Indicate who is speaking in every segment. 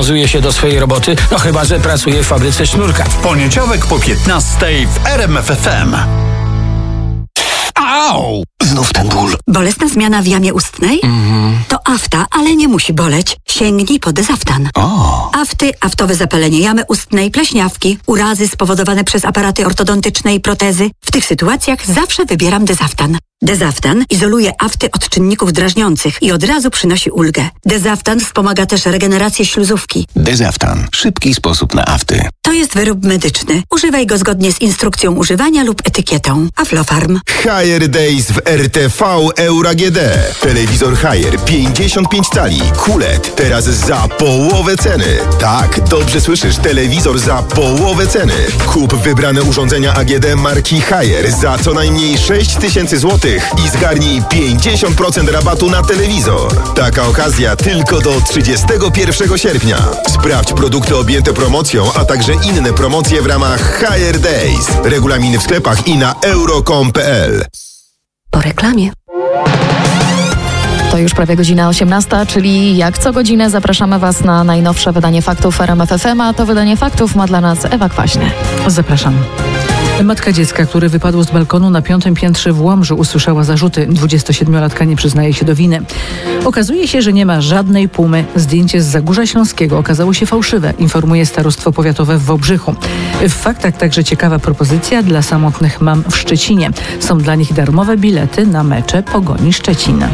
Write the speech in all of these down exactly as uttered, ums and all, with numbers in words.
Speaker 1: przywiązuje się do swojej roboty, no chyba że pracuje w fabryce sznurka.
Speaker 2: W poniedziałek po piętnastej w R M F F M. Au!
Speaker 3: Znów ten ból.
Speaker 4: Bolesna zmiana w jamie ustnej?
Speaker 3: Mhm.
Speaker 4: To afta, ale nie musi boleć. Sięgnij po Dezaftan.
Speaker 3: O.
Speaker 4: Afty, aftowe zapalenie jamy ustnej, pleśniawki, urazy spowodowane przez aparaty ortodontyczne i protezy. W tych sytuacjach zawsze wybieram Dezaftan. Dezaftan izoluje afty od czynników drażniących i od razu przynosi ulgę. Dezaftan wspomaga też regenerację śluzówki.
Speaker 3: Dezaftan. Szybki sposób na afty.
Speaker 4: To jest wyrób medyczny. Używaj go zgodnie z instrukcją używania lub etykietą. Aflofarm.
Speaker 5: Haier Days w R T V Euro A G D. Telewizor Haier pięćdziesiąt pięć cali. Q L E D teraz za połowę ceny. Tak, dobrze słyszysz. Telewizor za połowę ceny. Kup wybrane urządzenia A G D marki Haier za co najmniej sześć tysięcy złotych i zgarnij pięćdziesiąt procent rabatu na telewizor. Taka okazja tylko do trzydziestego pierwszego sierpnia. Sprawdź produkty objęte promocją, a także inne promocje w ramach Haier Days. Regulaminy w sklepach i na euro kropka com kropka p l.
Speaker 4: Po reklamie.
Speaker 6: To już prawie godzina osiemnasta, czyli jak co godzinę zapraszamy Was na najnowsze wydanie faktów R M F F M, a to wydanie faktów ma dla nas Ewa Kwaśnie.
Speaker 7: Zapraszam. Matka dziecka, które wypadło z balkonu na piątym piętrze w Łomży, usłyszała zarzuty. dwudziestosiedmiolatka nie przyznaje się do winy. Okazuje się, że nie ma żadnej pumy. Zdjęcie z Zagórza Śląskiego okazało się fałszywe, informuje Starostwo Powiatowe w Wałbrzychu. W faktach także ciekawa propozycja dla samotnych mam w Szczecinie. Są dla nich darmowe bilety na mecze Pogoni Szczecina.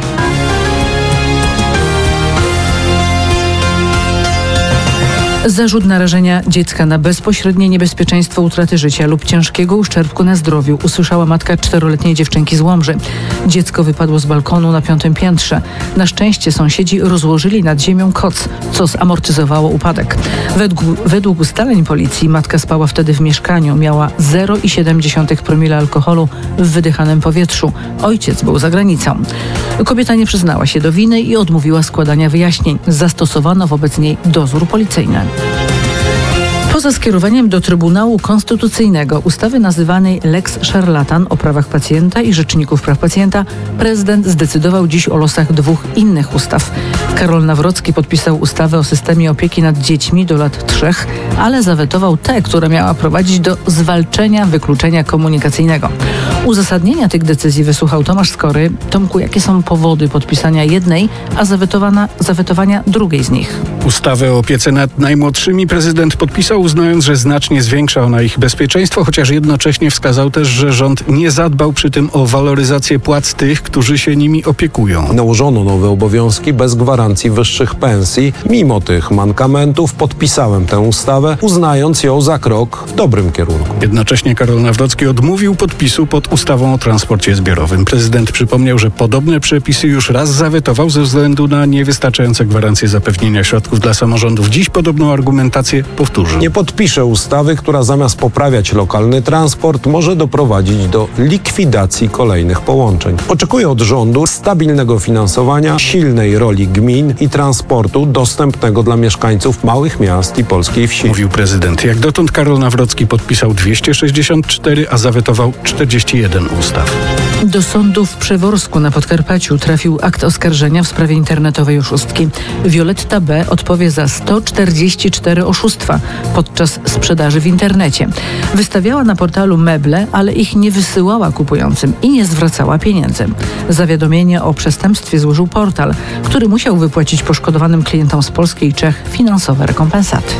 Speaker 7: Zarzut narażenia dziecka na bezpośrednie niebezpieczeństwo utraty życia lub ciężkiego uszczerbku na zdrowiu usłyszała matka czteroletniej dziewczynki z Łomży. Dziecko wypadło z balkonu na piątym piętrze. Na szczęście sąsiedzi rozłożyli nad ziemią koc, co zamortyzowało upadek. Według, według ustaleń policji matka spała wtedy w mieszkaniu. Miała zero przecinek siedem promila alkoholu w wydychanym powietrzu. Ojciec był za granicą. Kobieta nie przyznała się do winy i odmówiła składania wyjaśnień. Zastosowano wobec niej dozór policyjny. Poza skierowaniem do Trybunału Konstytucyjnego ustawy nazywanej Lex Szarlatan o prawach pacjenta i rzeczników praw pacjenta, prezydent zdecydował dziś o losach dwóch innych ustaw. Karol Nawrocki podpisał ustawę o systemie opieki nad dziećmi do lat trzech, ale zawetował tę, która miała prowadzić do zwalczenia wykluczenia komunikacyjnego. Uzasadnienia tych decyzji wysłuchał Tomasz Skory. Tomku, jakie są powody podpisania jednej, a zawetowana, zawetowania drugiej z nich?
Speaker 1: Ustawę o opiece nad najmłodszymi prezydent podpisał, uznając, że znacznie zwiększa ona ich bezpieczeństwo, chociaż jednocześnie wskazał też, że rząd nie zadbał przy tym o waloryzację płac tych, którzy się nimi opiekują.
Speaker 8: Nałożono nowe obowiązki bez gwarancji wyższych pensji. Mimo tych mankamentów podpisałem tę ustawę, uznając ją za krok w dobrym kierunku.
Speaker 1: Jednocześnie Karol Nawrocki odmówił podpisu pod ustawą o transporcie zbiorowym. Prezydent przypomniał, że podobne przepisy już raz zawetował ze względu na niewystarczające gwarancje zapewnienia środków dla samorządów. Dziś podobną argumentację powtórzył.
Speaker 8: Nie podpiszę ustawy, która zamiast poprawiać lokalny transport może doprowadzić do likwidacji kolejnych połączeń. Oczekuję od rządu stabilnego finansowania, silnej roli gmin i transportu dostępnego dla mieszkańców małych miast i polskiej wsi.
Speaker 1: Mówił prezydent. Jak dotąd Karol Nawrocki podpisał dwieście sześćdziesiąt cztery, a zawetował czterdzieści jeden ustaw.
Speaker 7: Do sądu w Przeworsku na Podkarpaciu trafił akt oskarżenia w sprawie internetowej oszustki. Violetta B. odpowie za sto czterdzieści cztery oszustwa podczas sprzedaży w internecie. Wystawiała na portalu meble, ale ich nie wysyłała kupującym i nie zwracała pieniędzy. Zawiadomienie o przestępstwie złożył portal, który musiał wypłacić poszkodowanym klientom z Polski i Czech finansowe rekompensaty.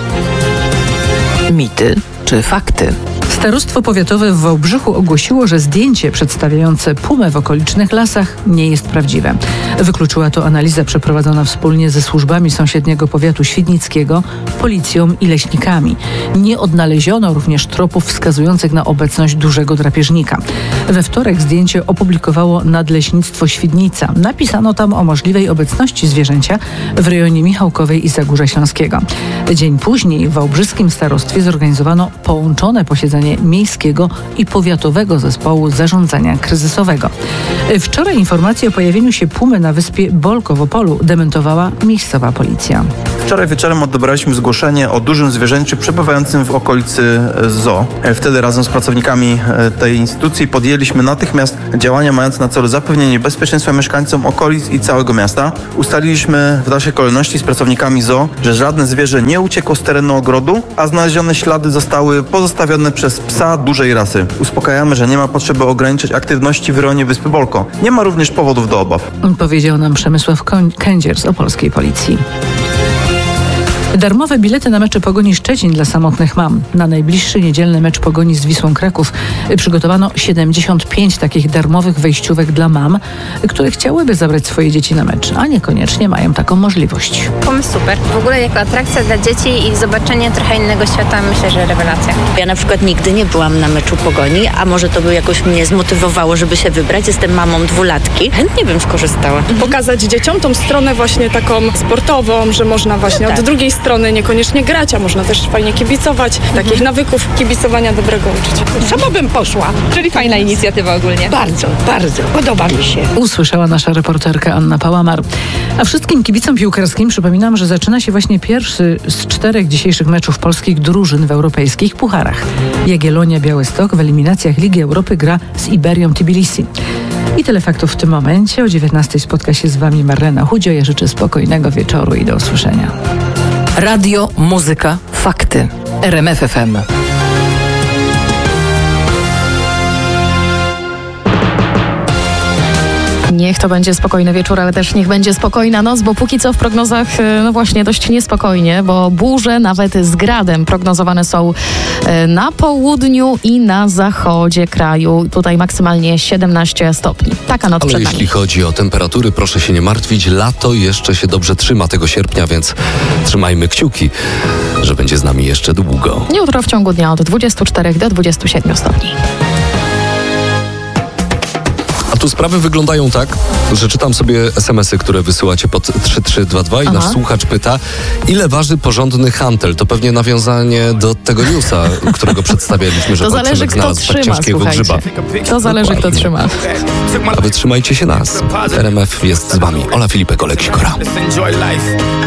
Speaker 9: Mity czy fakty?
Speaker 7: Starostwo Powiatowe w Wałbrzychu ogłosiło, że zdjęcie przedstawiające pumę w okolicznych lasach nie jest prawdziwe. Wykluczyła to analiza przeprowadzona wspólnie ze służbami sąsiedniego powiatu świdnickiego, policją i leśnikami. Nie odnaleziono również tropów wskazujących na obecność dużego drapieżnika. We wtorek zdjęcie opublikowało Nadleśnictwo Świdnica. Napisano tam o możliwej obecności zwierzęcia w rejonie Michałkowej i Zagórza Śląskiego. Dzień później w wałbrzyskim starostwie zorganizowano połączone posiedzenie Miejskiego i Powiatowego Zespołu Zarządzania Kryzysowego. Wczoraj informację o pojawieniu się pumy na wyspie Bolko w Opolu dementowała miejscowa policja.
Speaker 10: Wczoraj wieczorem odebraliśmy zgłoszenie o dużym zwierzęciu przebywającym w okolicy zoo. Wtedy razem z pracownikami tej instytucji podjęliśmy natychmiast działania mające na celu zapewnienie bezpieczeństwa mieszkańcom okolic i całego miasta. Ustaliliśmy w dalszej kolejności z pracownikami zoo, że żadne zwierzę nie uciekło z terenu ogrodu, a znalezione ślady zostały pozostawione przez psa dużej rasy. Uspokajamy, że nie ma potrzeby ograniczać aktywności w rejonie Wyspy Bolko. Nie ma również powodów do obaw.
Speaker 7: Powiedział nam Przemysław Kędzier z opolskiej policji. Darmowe bilety na mecze Pogoni Szczecin dla samotnych mam. Na najbliższy niedzielny mecz Pogoni z Wisłą Kraków przygotowano siedemdziesiąt pięć takich darmowych wejściówek dla mam, które chciałyby zabrać swoje dzieci na mecz, a niekoniecznie mają taką możliwość.
Speaker 11: Pomysł super. W ogóle jako atrakcja dla dzieci i zobaczenie trochę innego świata, myślę, że rewelacja.
Speaker 12: Ja na przykład nigdy nie byłam na meczu Pogoni, a może to by jakoś mnie zmotywowało, żeby się wybrać. Jestem mamą dwulatki. Chętnie bym skorzystała.
Speaker 13: Pokazać dzieciom tą stronę właśnie taką sportową, że można właśnie
Speaker 12: tak.
Speaker 13: od drugiej strony niekoniecznie grać, a można też fajnie kibicować. Mhm. Takich nawyków kibicowania dobrego uczyć.
Speaker 14: Sama bym poszła.
Speaker 11: Czyli fajna inicjatywa ogólnie.
Speaker 14: Bardzo, bardzo. Podoba mi się.
Speaker 7: Usłyszała nasza reporterka Anna Pałamar. A wszystkim kibicom piłkarskim przypominam, że zaczyna się właśnie pierwszy z czterech dzisiejszych meczów polskich drużyn w europejskich pucharach. Jagiellonia Białystok w eliminacjach Ligi Europy gra z Iberią Tbilisi. I tyle faktów w tym momencie. O dziewiętnastej spotka się z Wami Marlena Chudzio. Ja życzę spokojnego wieczoru i do usłyszenia.
Speaker 9: Radio, muzyka, fakty. R M F F M.
Speaker 6: Niech to będzie spokojny wieczór, ale też niech będzie spokojna noc, bo póki co w prognozach, no właśnie, dość niespokojnie, bo burze nawet z gradem prognozowane są na południu i na zachodzie kraju. Tutaj maksymalnie siedemnaście stopni. Taka noc
Speaker 15: ale
Speaker 6: przed nami.
Speaker 15: Jeśli chodzi o temperatury, proszę się nie martwić. Lato jeszcze się dobrze trzyma tego sierpnia, więc trzymajmy kciuki, że będzie z nami jeszcze długo.
Speaker 6: Jutro w ciągu dnia od dwudziestu czterech do dwudziestu siedmiu stopni.
Speaker 15: A tu sprawy wyglądają tak, że czytam sobie es em esy, które wysyłacie pod trzy trzy dwa dwa i
Speaker 6: Aha.
Speaker 15: nasz słuchacz pyta, ile waży porządny hantel? To pewnie nawiązanie do tego newsa, którego przedstawialiśmy, że
Speaker 6: To
Speaker 15: pan
Speaker 6: zależy,
Speaker 15: Przemek
Speaker 6: kto
Speaker 15: znalazł tak
Speaker 6: trzyma,
Speaker 15: ciężkiego
Speaker 6: słuchajcie.
Speaker 15: grzyba.
Speaker 6: To zależy, kto
Speaker 15: Dokładnie.
Speaker 6: trzyma.
Speaker 15: A wy trzymajcie się nas. R M F jest z wami. Ola Filipek, Olek Sikora.